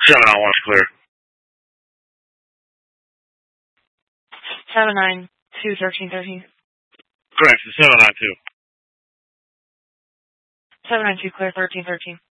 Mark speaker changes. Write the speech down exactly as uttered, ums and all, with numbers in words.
Speaker 1: seven nine one is clear.
Speaker 2: seven nine two thirteen thirteen.
Speaker 1: Correct, seven nine two.
Speaker 2: seven nine two clear thirteen thirteen.